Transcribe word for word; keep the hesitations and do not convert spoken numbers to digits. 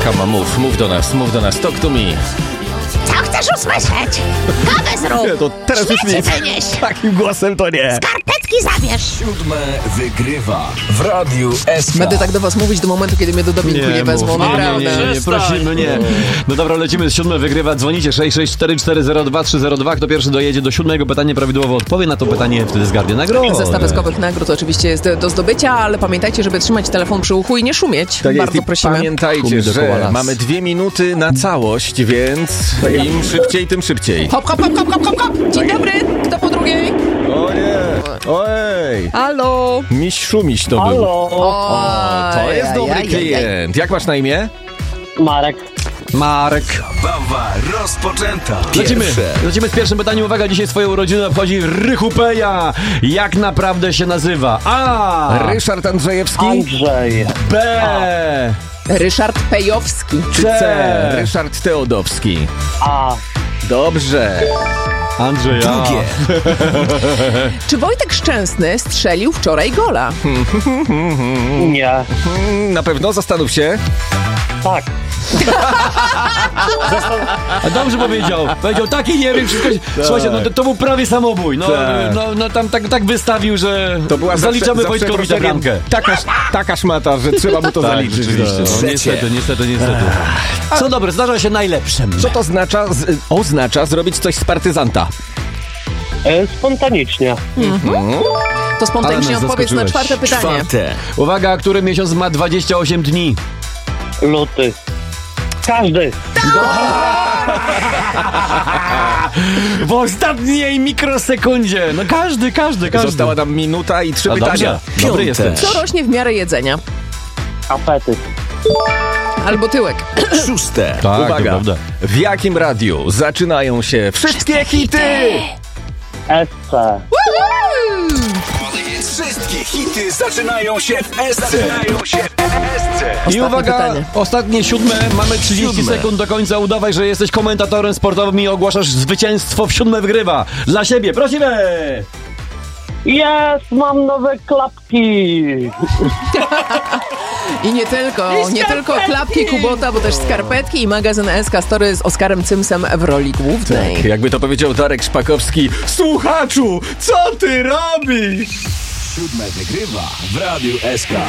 Kama, mów, mów do nas, mów do nas, talk to me. Co chcesz usłyszeć? Kawę zrób! Nie, to teraz już Śmieci nic. wynieś! Takim głosem to nie. Skarpetki zabierz! Siódme wygrywa w Radiu S K. Będę tak do was mówić do momentu, kiedy mnie do dobinku nie, nie wezmą, mów, naprawdę. Nie, nie, nie, prosimy, nie. No dobra, lecimy z siódme wygrywa. Dzwonicie sześć sześć cztery cztery zero dwa trzy zero dwa. Kto pierwszy dojedzie do siódmego pytania, prawidłowo odpowie na to pytanie, wtedy zgarnie nagrodę. Zestaw eskowych nagród oczywiście jest do zdobycia, ale pamiętajcie, żeby trzymać telefon przy uchu i nie szumieć. Tak Bardzo jest, prosimy. Pamiętajcie, że mamy dwie minuty na całość, więc im szybciej, tym szybciej. Hop, hop, hop, hop, hop, hop, hop. Dzień dobry, kto po drugiej? O nie, ojej. Halo. Miś Szumiś to był. Halo, O, to jest dobry klient. Jak masz na imię? Marek. Marek. Zabawa rozpoczęta. Lecimy, Pierwsze. lecimy z pierwszym pytaniem. Uwaga, dzisiaj swoją urodzinę obchodzi Rychupeja. Jak naprawdę się nazywa? A. Ryszard Andrzejewski. Andrzej. B. Ryszard Pejowski. C. Ryszard Teodowski. A. Dobrze. Andrzej. Drugie. Czy Wojtek Szczęsny strzelił wczoraj gola? Nie. Hmm, na pewno, zastanów się. Tak. A dobrze powiedział. Powiedział tak i nie wiem, wszystko się... Słuchajcie, no to, to był prawie samobój. No, Tak. no, no tam tak, tak wystawił, że To była zaliczamy za, Wojtkowi tę bramkę. Taka, taka szmata, że trzeba mu to Tak, zaliczyć. rzeczywiście. No, Trzecie. niestety, niestety, niestety. Co dobre, zdarza się najlepszym. Co to oznacza? Z, oznacza zrobić coś z partyzanta. E, spontanicznie. To Ale spontanicznie nas odpowiedz na zaskoczyłeś. czwarte pytanie. Czwarte. Uwaga, który miesiąc ma dwadzieścia osiem dni? Luty. Każdy. W ostatniej mikrosekundzie. No każdy, każdy, każdy. Została nam minuta i trzy A pytania. dobrze, dobry Piąte. jesteś. Co rośnie w miarę jedzenia? Apetyt. Albo tyłek. Szóste. Tak, to Uwaga. prawda. W jakim radiu zaczynają się wszystkie hity? S C. Wszystkie hity zaczynają się w S C. Zaczynają się w S C. I Ostatnie uwaga, pytanie. ostatnie siódme, mamy trzydzieści Siódme. sekund do końca. Udawaj, że jesteś komentatorem sportowym i ogłaszasz zwycięstwo w siódme wygrywa. Dla siebie, prosimy! Jest, mam nowe klapki. I nie tylko, nie tylko klapki Kubota, bo też skarpetki i magazyn S K Story z Oskarem Cymsem w roli głównej. Jakby to powiedział Darek Szpakowski, słuchaczu, co ty robisz? Siódme wygrywa w Radiu S K.